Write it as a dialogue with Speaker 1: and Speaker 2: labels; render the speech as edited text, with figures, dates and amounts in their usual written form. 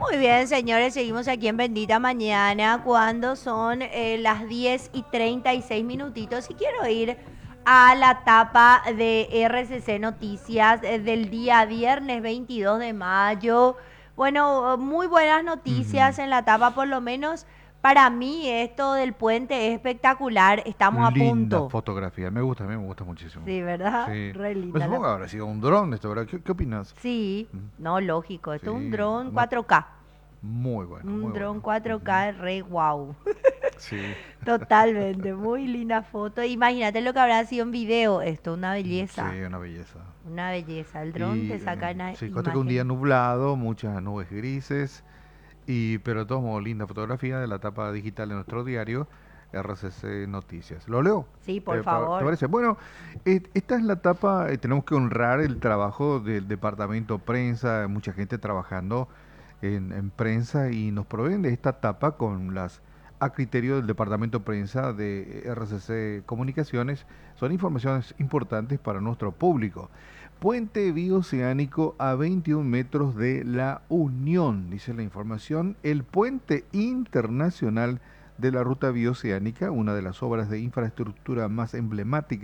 Speaker 1: Muy bien, señores, seguimos aquí en Bendita Mañana cuando son las 10:36 minutitos y quiero ir a la tapa de RCC Noticias del día viernes 22 de mayo. Bueno, muy buenas
Speaker 2: Ujú.
Speaker 1: noticias en la tapa, por lo menos para mí esto del puente es espectacular, estamos a
Speaker 2: Linda
Speaker 1: punto.
Speaker 2: fotografía, a mí me gusta muchísimo.
Speaker 1: Sí, ¿verdad?
Speaker 2: Sí.
Speaker 1: Re
Speaker 2: Me
Speaker 1: linda la
Speaker 2: supongo que
Speaker 1: foto.
Speaker 2: habrá sido un dron esto, ¿verdad? ¿Qué opinas?
Speaker 1: Sí,
Speaker 2: Mm.
Speaker 1: no, lógico, esto es un
Speaker 2: Sí,
Speaker 1: dron 4K.
Speaker 2: muy bueno,
Speaker 1: Un
Speaker 2: muy
Speaker 1: dron
Speaker 2: bueno. Ujú.
Speaker 1: 4K re wow.
Speaker 2: Sí,
Speaker 1: Totalmente, muy linda foto. Imagínate lo que habrá sido en video esto, una
Speaker 2: sí,
Speaker 1: belleza.
Speaker 2: una belleza.
Speaker 1: Una belleza. El dron te
Speaker 2: Y
Speaker 1: saca una
Speaker 2: sí, consta que un día
Speaker 1: imagen.
Speaker 2: nublado, muchas nubes grises, pero de todos modos, linda fotografía de la tapa digital de nuestro diario, RCC Noticias. ¿Lo leo?
Speaker 1: Sí, por
Speaker 2: ¿Te
Speaker 1: favor.
Speaker 2: parece? Bueno, esta es la tapa, tenemos que honrar el trabajo del departamento prensa, mucha gente trabajando en prensa y nos proveen de esta tapa con las a criterio del departamento prensa de RCC Comunicaciones. Son informaciones importantes para nuestro público. Puente bioceánico a 21 metros de la Unión, dice la información. El puente internacional de la ruta bioceánica, una de las obras de infraestructura más emblemáticas